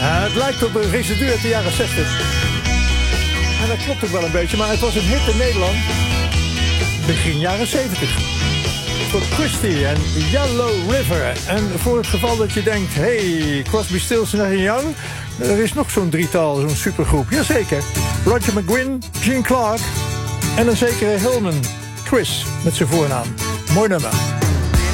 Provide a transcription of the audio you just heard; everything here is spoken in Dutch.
Het lijkt op een residu uit de jaren 60. En dat klopt ook wel een beetje, maar het was een hit in Nederland begin jaren 70. Voor Christie en Yellow River. En voor het geval dat je denkt, hey, Crosby, Stills en Young, er is nog zo'n drietal, zo'n supergroep. Jazeker. Roger McGuinn, Gene Clark en een zekere Hillman. Chris met zijn voornaam. Mooi nummer.